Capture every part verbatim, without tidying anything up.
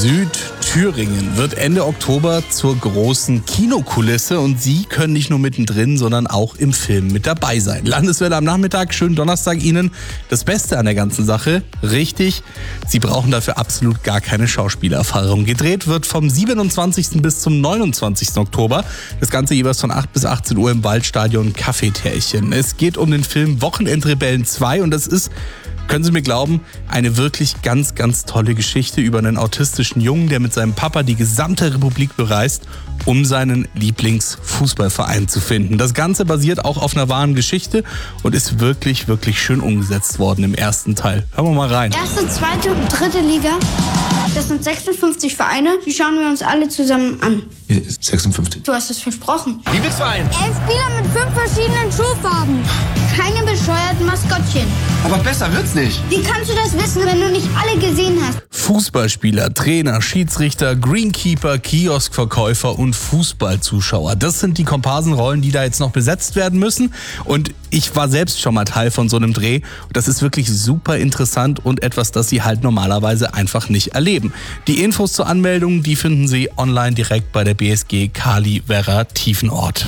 Südthüringen wird Ende Oktober zur großen Kinokulisse und Sie können nicht nur mittendrin, sondern auch im Film mit dabei sein. Landeswelle am Nachmittag, schönen Donnerstag Ihnen. Das Beste an der ganzen Sache, richtig, Sie brauchen dafür absolut gar keine Schauspielerfahrung. Gedreht wird vom siebenundzwanzigsten bis zum neunundzwanzigsten Oktober. Das Ganze jeweils von acht bis achtzehn Uhr im Waldstadion Kaffeetärchen. Es geht um den Film Wochenendrebellen zwei und das ist, können Sie mir glauben, eine wirklich ganz, ganz tolle Geschichte über einen autistischen Jungen, der mit seinem Papa die gesamte Republik bereist, um seinen Lieblingsfußballverein zu finden. Das Ganze basiert auch auf einer wahren Geschichte und ist wirklich, wirklich schön umgesetzt worden im ersten Teil. Hören wir mal rein. Erste, zweite und dritte Liga. Das sind sechsundfünfzig Vereine. Die schauen wir uns alle zusammen an. sechsundfünfzig. Du hast es versprochen. Lieblingsverein. Elf Spieler mit fünf verschiedenen Schuhfarben. Keine bescheuerten Maskottchen. Aber besser wird's nicht. Wie kannst du das wissen, wenn du nicht alle gesehen hast? Fußballspieler, Trainer, Schiedsrichter, Greenkeeper, Kioskverkäufer und Fußballzuschauer. Das sind die Komparsenrollen, die da jetzt noch besetzt werden müssen. Und ich war selbst schon mal Teil von so einem Dreh. Das ist wirklich super interessant und etwas, das Sie halt normalerweise einfach nicht erleben. Die Infos zur Anmeldung, die finden Sie online direkt bei der B S G Kali Werra Tiefenort.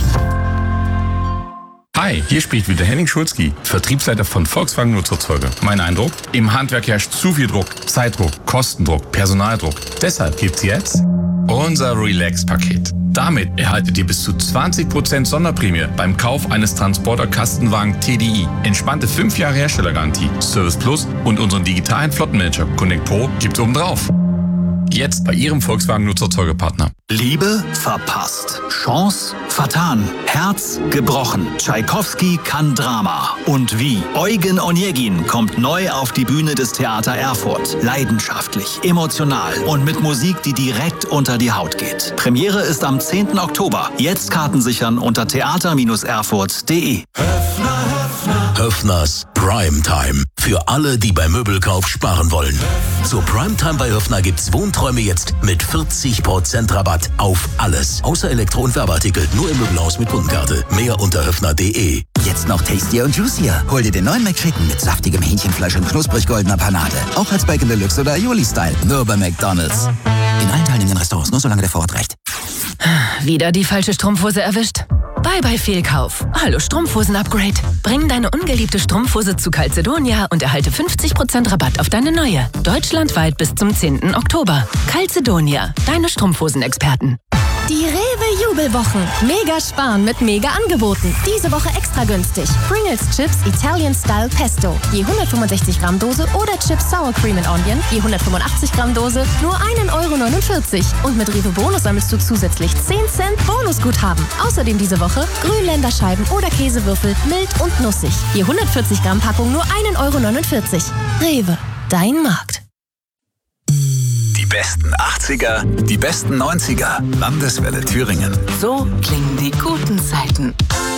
Hi, hier spricht wieder Henning Schulzki, Vertriebsleiter von Volkswagen Nutzfahrzeuge. Mein Eindruck? Im Handwerk herrscht zu viel Druck, Zeitdruck, Kostendruck, Personaldruck. Deshalb gibt's jetzt unser Relax-Paket. Damit erhaltet ihr bis zu zwanzig Prozent Sonderprämie beim Kauf eines Transporter-Kastenwagen T D I. Entspannte fünf Jahre Herstellergarantie, Service Plus und unseren digitalen Flottenmanager Connect Pro gibt's obendrauf. Jetzt bei Ihrem Volkswagen Nutzfahrzeugepartner. Liebe verpasst. Chance vertan. Herz gebrochen. Tschaikowski kann Drama. Und wie? Eugen Onegin kommt neu auf die Bühne des Theater Erfurt. Leidenschaftlich, emotional und mit Musik, die direkt unter die Haut geht. Premiere ist am zehnten Oktober. Jetzt Karten sichern unter theater erfurt punkt de. Höffners Primetime. Für alle, die beim Möbelkauf sparen wollen. Zur Primetime bei Höffner gibt's Wohnträume jetzt mit vierzig Prozent Rabatt auf alles. Außer Elektro- und Werbeartikel. Nur im Möbelhaus mit Kundenkarte. Mehr unter höffner punkt de. Jetzt noch tastier und juicier. Hol dir den neuen McChicken mit saftigem Hähnchenfleisch und knusprig goldener Panade. Auch als Bacon Deluxe oder Aioli-Style. Nur bei McDonald's. In allen teilnehmenden Restaurants, nur solange der Vorrat reicht. Wieder die falsche Strumpfhose erwischt? Bye bye Fehlkauf. Hallo Strumpfhosen-Upgrade. Bring deine ungeliebte Strumpfhose zu Calzedonia und erhalte fünfzig Prozent Rabatt auf deine neue. Deutschlandweit bis zum zehnten Oktober. Calzedonia, deine Strumpfhosen-Experten. Die Rewe-Jubelwochen. Mega sparen mit mega Angeboten. Diese Woche extra günstig. Pringles Chips Italian Style Pesto. Je hundertfünfundsechzig Gramm Dose oder Chips Sour Cream and Onion. Je hundertfünfundachtzig Gramm Dose. Nur ein Euro neunundvierzig. Und mit Rewe Bonus sammelst du zusätzlich zehn Cent Bonusguthaben. Außerdem diese Woche Grünländerscheiben oder Käsewürfel mild und nussig. Je hundertvierzig Gramm Packung nur ein Euro neunundvierzig. Rewe, dein Markt. Die besten achtziger, die besten neunziger. Landeswelle Thüringen. So klingen die guten Zeiten.